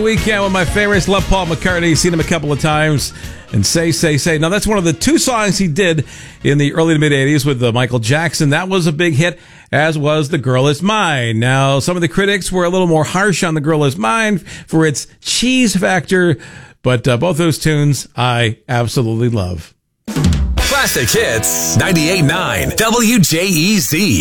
Weekend with my favorites. Love Paul McCartney. Seen him a couple of times. And Say, Say, Say. Now, that's one of the two songs he did in the early to mid-'80s with Michael Jackson. That was a big hit, as was The Girl Is Mine. Now, some of the critics were a little more harsh on The Girl Is Mine for its cheese factor, but both those tunes I absolutely love. Classic Hits 98.9 WJEZ.